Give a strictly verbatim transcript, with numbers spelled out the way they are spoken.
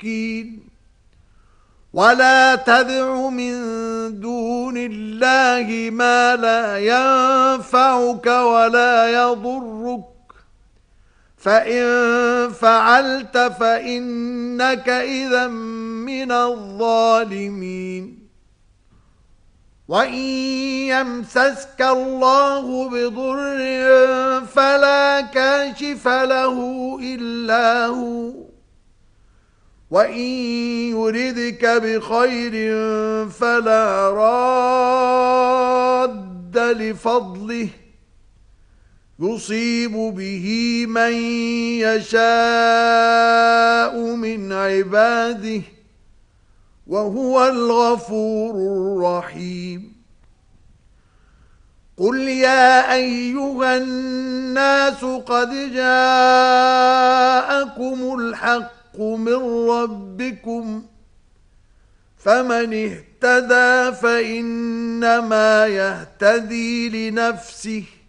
شاكين ولا تدع من دون الله ما لا ينفعك ولا يضرك فإن فعلت فإنك إذا من الظالمين وَإِن يَمْسَسْكَ اللَّهُ بِضُرٍّ فَلَا كَاشِفَ لَهُ إِلَّا هُوَ وَإِن يُرِدْكَ بِخَيْرٍ فَلَا رَادَّ لِفَضْلِهِ يُصِيبُ بِهِ مَن يَشَاءُ مِنْ عِبَادِهِ وهو الغفور الرحيم قل يا أيها الناس قد جاءكم الحق من ربكم فمن اهتدى فإنما يهتدي لنفسه